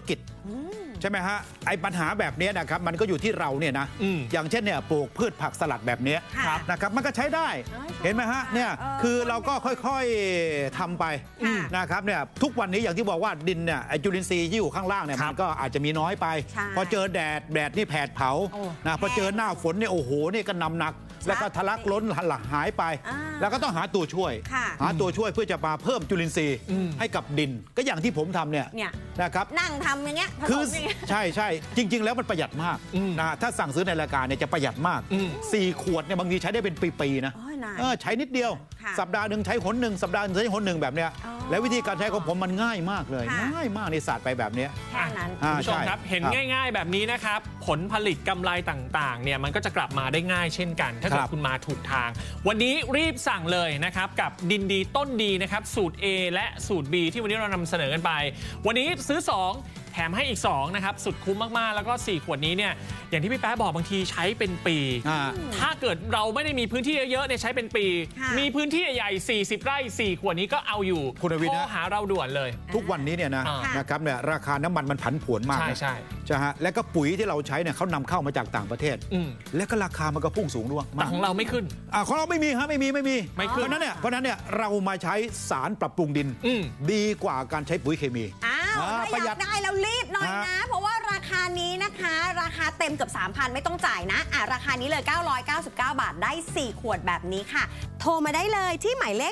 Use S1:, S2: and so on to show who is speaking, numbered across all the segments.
S1: กิจใช่ไหมฮะไอ้ปัญหาแบบนี้นะครับมันก็อยู่ที่เราเนี่ยนะอย่างเช่นเนี่ยปลูกพืชผักสลัดแบบนี้นะครับมันก็ใช้ได้เห็นไหมฮะเนี่ยคือเราก็ค่อยๆทำไปนะครับเนี่ยทุกวันนี้อย่างที่บอกว่าดินเนี่ยไอ้จุลินทรีย์ที่อยู่ข้างล่างเนี่ยมันก็อาจจะมีน้อยไปพอเจอแดดนี่แผดเผานะพอเจอหน้าฝนเนี่ยโอ้โหนี่ก็นำหนักแล้วก็ทะลักล้นหายไปแล้วก็ต้องหาตัวช่วยเพื่อจะมาเพิ่มจุลินทรีย์ให้กับดินก็อย่างที่ผมทำเนี่ยนะครับ
S2: นั่งทำอย่างเงี้ย
S1: คือใช่จริงๆแล้วมันประหยัดมากนะถ้าสั่งซื้อในรายการเนี่ยจะประหยัดมาก4 ขวดเนี่ยบางทีใช้ได้เป็นปีๆนะใช้นิดเดียวสัปดาห์หนึ่งใช้หนหนึ่งสัปดาห์นึงใช้หนหนึ่งแบบเนี้ยแล้ววิธีการใช้ของผมมันง่ายมากเลยง่ายมากในศาสตร์ไปแบบนี้
S2: แค่นั้น
S3: คุณผู้ชมครับเห็นง่ายๆแบบนี้นะครับผลผลิตกำไรต่างๆเนี่ยมันก็จะกลับมาได้ง่ายเช่นกันถ้าเกิดคุณมาถูกทางวันนี้รีบสั่งเลยนะครับกับดินดีต้นดีนะครับสูตร A และสูตร B ที่วันนี้เรานำเสนอกันไปวันนี้ซื้อ2แถมให้อีก2นะครับสุดคุ้มมากๆแล้วก็4 ขวดนี้เนี่ยอย่างที่พี่แป๊ะบอกบางทีใช้เป็นปีถ้าเกิดเราไม่ได้มีพื้นที่เยอะๆเนี่ยใช้เป็นปีมีพื้นที่ใหญ่40 ไร่4 ขวดนี้ก็เอาอยู่
S1: คุณวิทย์
S3: โทรหาเราด่วนเลย
S1: ทุกวันนี้เนี่ยนะครับเนี่ยราคาน้ำมันผันผวนมาก
S3: ใช่
S1: ฮะและก็ปุ๋ยที่เราใช้เนี่ยเขานำเข้ามาจากต่างประเทศและก็ราคามันก็พุ่งสูงด้วย
S3: แต่ของเราไม่ขึ้น
S1: ของเราไม่มีฮะไม่มี
S3: เพราะ
S1: นั้นเนี่ยเรามาใช้สารปรับปรุงดินดีกว่าการใช้ปุ๋ยเคมี
S2: ถ้าอยากได้แล้วรีบหน่อยนะเพราะว่าราคานี้นะคะราคาเต็มเกือบ 3,000 ไม่ต้องจ่ายนะราคานี้เลย999 บาทได้4 ขวดแบบนี้ค่ะโทรมาได้เลยที่หมายเลข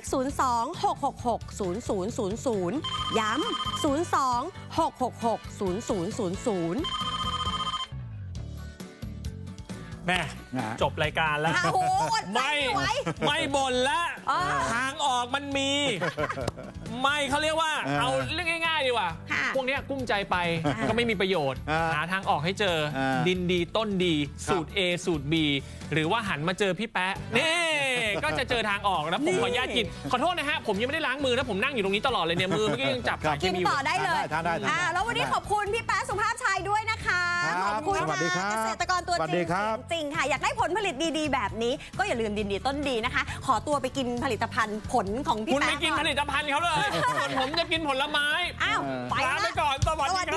S2: 02-666-0000ย้ำ02-666-0000
S3: แม่จบรายการแล้วไม่บ่นแล้วทางออกมันมีไม่เขาเรียกว่าเอาเรื่องง่ายๆดีกว่าพวกนี้กุ้มใจไปก็ไม่มีประโยชน์หาทางออกให้เจอดินดีต้นดีสูตร A สูตร B หรือว่าหันมาเจอพี่แป๊ะนี่ก็จะเจอทางออกแล้วผมขออนุญาตกินขอโทษนะฮะผมยังไม่ได้ล้างมือนะผมนั่งอยู่ตรงนี้ตลอดเลยเนี่ยมือเมื่อกี้ยังจับ
S2: กินต่อได้เลยแล้ววันนี้ขอบคุณพี่แป๊ะสุภาพชัยด้วยนะคะขอบคุณค่ะเกษตรกรตัวจริงจริงค่ะอยากได้ผลผลิตดีๆแบบนี้ก็อย่าลืมดินดีต้นดีนะคะขอตัวไปกินผลิตภัณฑ์ผลของพี่แป๊ะ
S3: คุณไม่กินผลิตภัณฑ์เขาเลยส่วนผมจะกินผลไม้ไปก่อนสวัสดีครับ